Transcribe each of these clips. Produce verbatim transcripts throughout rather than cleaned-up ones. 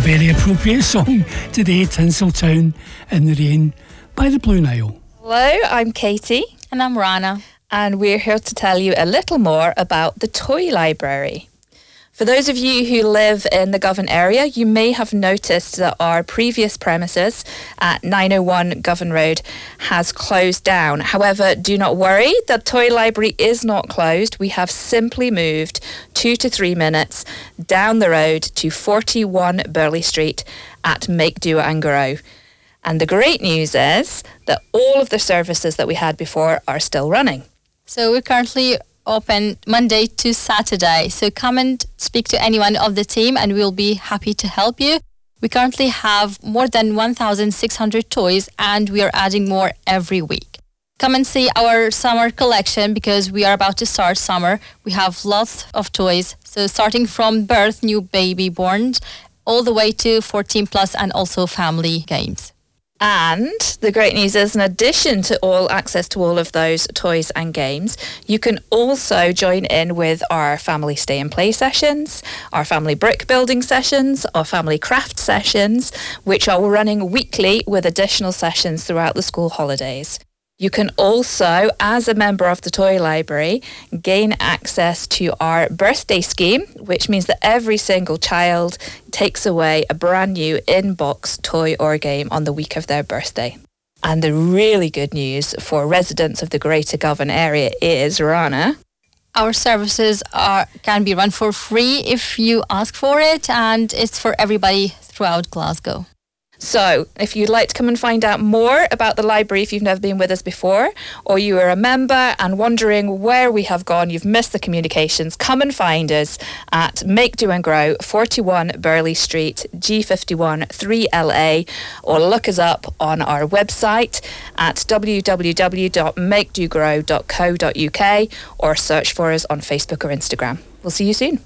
very appropriate song today, Tinseltown in the Rain by the Blue Nile. Hello, I'm Katie. And I'm Rana. And we're here to tell you a little more about the Toy Library. For those of you who live in the Govan area, you may have noticed that our previous premises at nine oh one Govan Road has closed down. However, do not worry, the Toy Library is not closed. We have simply moved two to three minutes down the road to forty-one Burley Street at Make Do and Grow. And the great news is that all of the services that we had before are still running. So we're currently open Monday to Saturday. So come and speak to anyone of the team and we'll be happy to help you. We currently have more than one thousand six hundred toys and we are adding more every week. Come and see our summer collection because we are about to start summer. We have lots of toys. So starting from birth, new baby born, all the way to fourteen plus and also family games. And the great news is, in addition to all access to all of those toys and games, you can also join in with our family stay and play sessions, our family brick building sessions, our family craft sessions, which are running weekly with additional sessions throughout the school holidays. You can also, as a member of the Toy Library, gain access to our birthday scheme, which means that every single child takes away a brand new in-box toy or game on the week of their birthday. And the really good news for residents of the Greater Govan area is, Rana, our services are can be run for free if you ask for it, and it's for everybody throughout Glasgow. So, if you'd like to come and find out more about the library if you've never been with us before, or you are a member and wondering where we have gone, you've missed the communications, come and find us at Make Do and Grow, forty-one Burley Street, G fifty-one three L A, or look us up on our website at w w w dot make do grow dot co dot u k or search for us on Facebook or Instagram. We'll see you soon.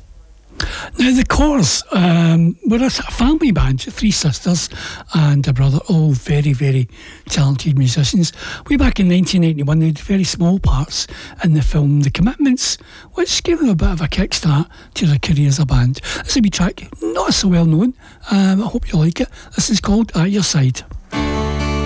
Now, the Corrs um, were a family band, three sisters and a brother, all very, very talented musicians. Way back in nineteen ninety-one, they had very small parts in the film The Commitments, which gave them a bit of a kickstart to their career as a band. This is a wee track, not so well known. Um, I hope you like it. This is called At Your Side.